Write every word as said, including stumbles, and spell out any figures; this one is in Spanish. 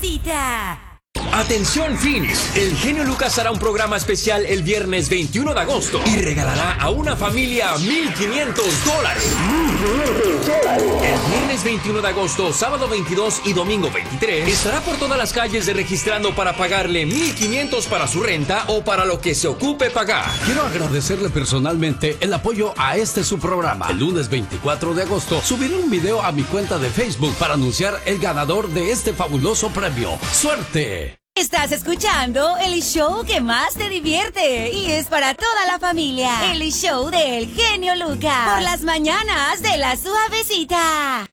Suavecita. Atención Phoenix, el genio Lucas hará un programa especial el viernes veintiuno de agosto y regalará a una familia mil quinientos dólares. El viernes veintiuno de agosto, sábado veintidós y domingo veintitrés estará por todas las calles de registrando para pagarle mil quinientos para su renta o para lo que se ocupe pagar. Quiero agradecerle personalmente el apoyo a este su programa. El lunes veinticuatro de agosto subiré un video a mi cuenta de Facebook para anunciar el ganador de este fabuloso premio. ¡Suerte! Estás escuchando el show que más te divierte y es para toda la familia. El show del genio Lucas. Por las mañanas de La Suavecita.